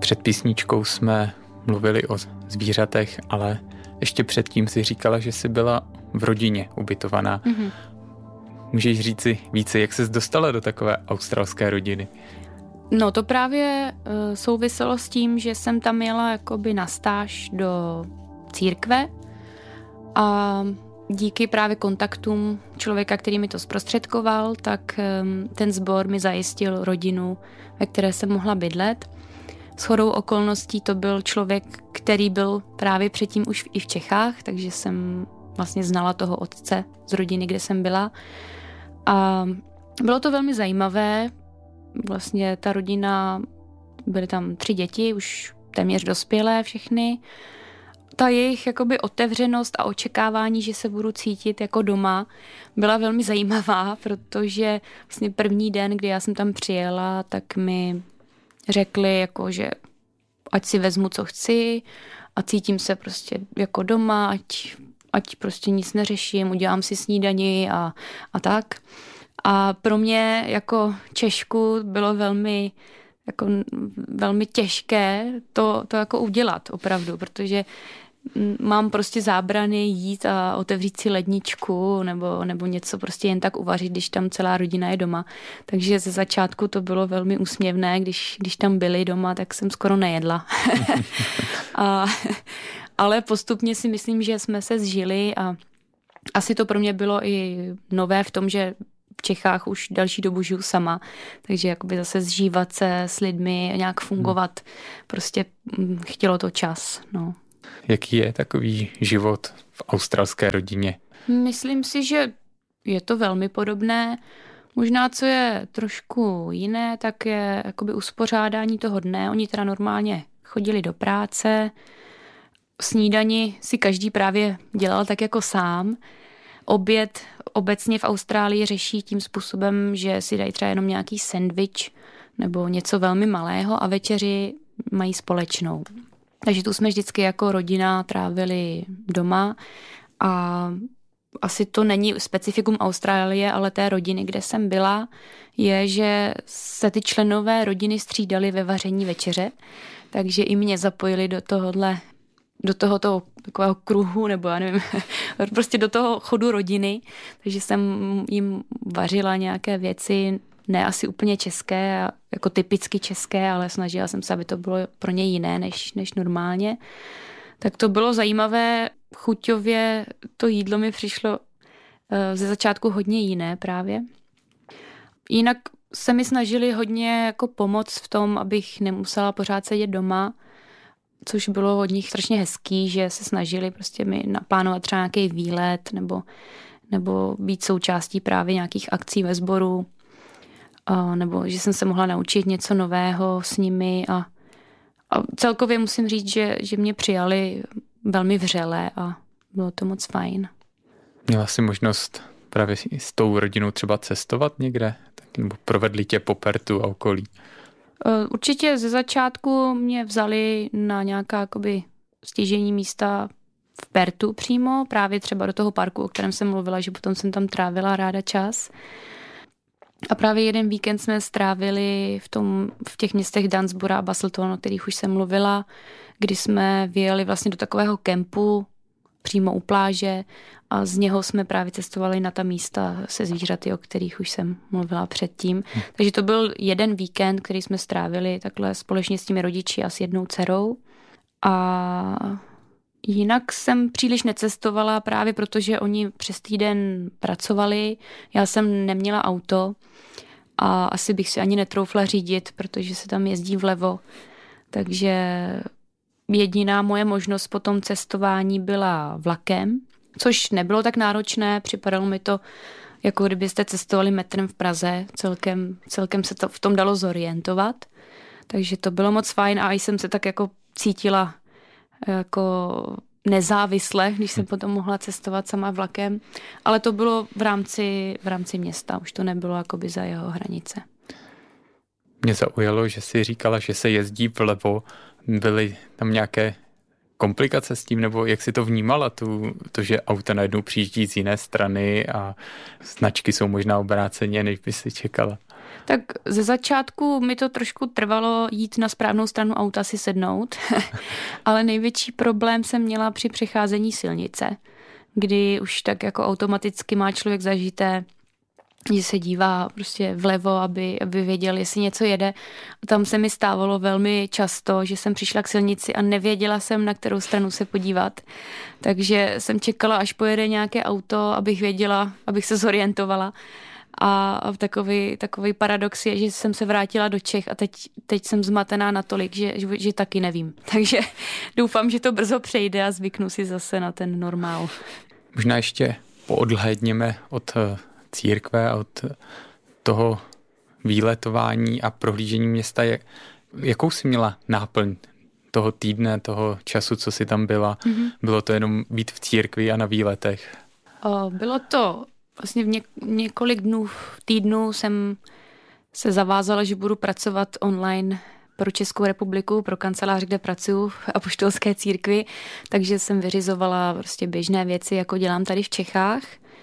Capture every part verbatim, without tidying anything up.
Před písničkou jsme mluvili o zvířatech, ale ještě předtím si říkala, že jsi byla v rodině ubytovaná. Mm-hmm. Můžeš říci více, jak ses dostala do takové australské rodiny? No to právě uh, souviselo s tím, že jsem tam jela jakoby na stáž do církve a díky právě kontaktům člověka, který mi to zprostředkoval, tak um, ten sbor mi zajistil rodinu, ve které jsem mohla bydlet. Shodou okolností to byl člověk, který byl právě předtím už i v Čechách, takže jsem vlastně znala toho otce z rodiny, kde jsem byla. A bylo to velmi zajímavé. Vlastně ta rodina, byly tam tři děti, už téměř dospělé všechny. Ta jejich jakoby otevřenost a očekávání, že se budu cítit jako doma, byla velmi zajímavá, protože vlastně první den, kdy já jsem tam přijela, tak mi řekli, jako, že ať si vezmu, co chci a cítím se prostě jako doma, ať, ať prostě nic neřeším, udělám si snídani a, a tak. A pro mě jako Češku bylo velmi, jako, velmi těžké to, to jako udělat opravdu, protože mám prostě zábrany jít a otevřít si ledničku nebo, nebo něco prostě jen tak uvařit, když tam celá rodina je doma. Takže ze začátku to bylo velmi úsměvné, když, když tam byli doma, tak jsem skoro nejedla. a, ale postupně si myslím, že jsme se zžili a asi to pro mě bylo i nové v tom, že v Čechách už další dobu žiju sama, takže jakoby zase zžívat se s lidmi, nějak fungovat, prostě chtělo to čas, no. Jaký je takový život v australské rodině? Myslím si, že je to velmi podobné. Možná, co je trošku jiné, tak je jakoby uspořádání toho dne. Oni teda normálně chodili do práce, snídani si každý právě dělal tak jako sám. Oběd obecně v Austrálii řeší tím způsobem, že si dají třeba jenom nějaký sendvič nebo něco velmi malého a večeři mají společnou. Takže tu jsme vždycky jako rodina trávili doma a asi to není specifikum Austrálie, ale té rodiny, kde jsem byla, je, že se ty členové rodiny střídali ve vaření večeře, takže i mě zapojili do tohohle, do tohoto takového kruhu, nebo já nevím, prostě do toho chodu rodiny, takže jsem jim vařila nějaké věci, ne asi úplně české, jako typicky české, ale snažila jsem se, aby to bylo pro ně jiné než, než normálně. Tak to bylo zajímavé. Chuťově to jídlo mi přišlo ze začátku hodně jiné právě. Jinak se mi snažili hodně jako pomoct v tom, abych nemusela pořád sedět doma, což bylo od nich strašně hezký, že se snažili prostě mi naplánovat třeba nějaký výlet nebo, nebo být součástí právě nějakých akcí ve sboru. A nebo že jsem se mohla naučit něco nového s nimi a, a celkově musím říct, že, že mě přijali velmi vřele a bylo to moc fajn. Měla jsi možnost právě s tou rodinou třeba cestovat někde? Nebo provedli tě po Perthu a okolí? Určitě ze začátku mě vzali na nějaká jakoby stěžejní místa v Perthu přímo, právě třeba do toho parku, o kterém jsem mluvila, že potom jsem tam trávila ráda čas. A právě jeden víkend jsme strávili v, tom, v těch městech Dunsborough a Busselton, o kterých už jsem mluvila, kdy jsme vyjeli vlastně do takového kempu přímo u pláže a z něho jsme právě cestovali na ta místa se zvířaty, o kterých už jsem mluvila předtím. Hmm. Takže to byl jeden víkend, který jsme strávili takhle společně s těmi rodiči a s jednou dcerou. A jinak jsem příliš necestovala právě protože oni přes týden pracovali, já jsem neměla auto a asi bych si ani netroufla řídit, protože se tam jezdí vlevo. Takže jediná moje možnost po tom cestování byla vlakem, což nebylo tak náročné, připadalo mi to, jako kdybyste cestovali metrem v Praze, celkem, celkem se to v tom dalo zorientovat. Takže to bylo moc fajn a jsem se tak jako cítila jako nezávisle, když jsem potom mohla cestovat sama vlakem, ale to bylo v rámci, v rámci města, už to nebylo jakoby za jeho hranice. Mě zaujalo, že jsi říkala, že se jezdí vlevo. Byly tam nějaké komplikace s tím, nebo jak jsi to vnímala, tu, to, že auta najednou přijíždí z jiné strany a značky jsou možná obráceně, než by si čekala? Tak ze začátku mi to trošku trvalo jít na správnou stranu auta si sednout, ale největší problém jsem měla při přecházení silnice, kdy už tak jako automaticky má člověk zažité, že se dívá prostě vlevo, aby, aby věděl, jestli něco jede. A tam se mi stávalo velmi často, že jsem přišla k silnici a nevěděla jsem, na kterou stranu se podívat. Takže jsem čekala, až pojede nějaké auto, abych věděla, abych se zorientovala. A takový, takový paradox je, že jsem se vrátila do Čech a teď, teď jsem zmatená natolik, že, že, že taky nevím. Takže doufám, že to brzo přejde a zvyknu si zase na ten normál. Možná ještě poodhlédněme od církve a od toho výletování a prohlížení města. Jakou jsi měla náplň toho týdne, toho času, co jsi tam byla? Mm-hmm. Bylo to jenom být v církvi a na výletech? O, bylo to vlastně v něk- několik dnů v týdnu jsem se zavázala, že budu pracovat online pro Českou republiku, pro kancelář, kde pracuji v apoštolské církvi, takže jsem vyřizovala prostě běžné věci, jako dělám tady v Čechách.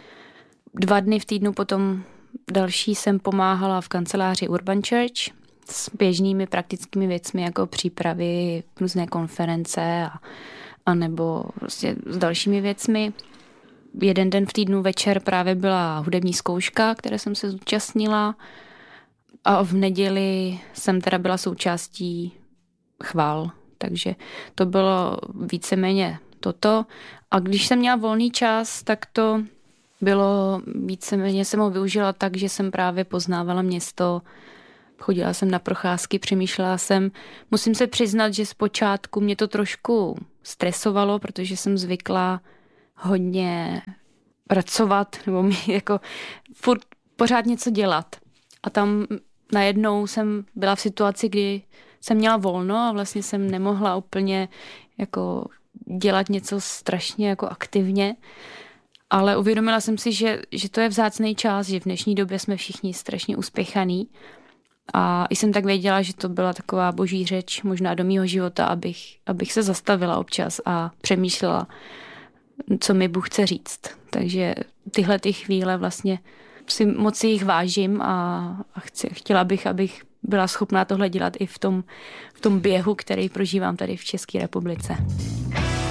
Dva dny v týdnu potom další jsem pomáhala v kanceláři Urban Church s běžnými praktickými věcmi, jako přípravy, různé konference a, a nebo prostě s dalšími věcmi. Jeden den v týdnu večer právě byla hudební zkouška, které jsem se zúčastnila, a v neděli jsem teda byla součástí chvál, takže to bylo víceméně toto. A když jsem měla volný čas, tak to bylo víceméně, jsem ho využila tak, že jsem právě poznávala město, chodila jsem na procházky, přemýšlela jsem. Musím se přiznat, že zpočátku mě to trošku stresovalo, protože jsem zvykla hodně pracovat, nebo mi jako furt pořád něco dělat. A tam najednou jsem byla v situaci, kdy jsem měla volno a vlastně jsem nemohla úplně jako dělat něco strašně jako aktivně. Ale uvědomila jsem si, že, že to je vzácný čas, že v dnešní době jsme všichni strašně uspěchaní. A jsem tak věděla, že to byla taková boží řeč možná do mýho života, abych, abych se zastavila občas a přemýšlela, co mi Bůh chce říct. Takže tyhle ty chvíle vlastně si moc jich vážím a, a chci, chtěla bych, abych byla schopná tohle dělat i v tom, v tom běhu, který prožívám tady v České republice.